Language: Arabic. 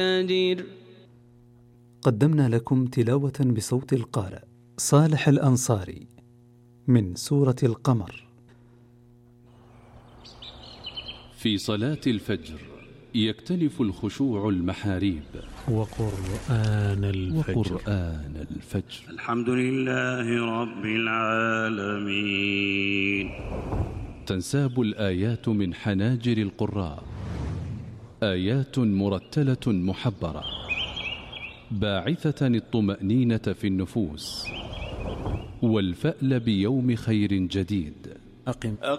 قدمنا لكم تلاوة بصوت القارئ صالح الأنصاري من سورة القمر. في صلاة الفجر يكتنف الخشوع المحاريب وقرآن الفجر. الحمد لله رب العالمين. تنساب الآيات من حناجر القراء، آيات مرتلة محبرة باعثة الطمأنينة في النفوس والفأل بيوم خير جديد. أقم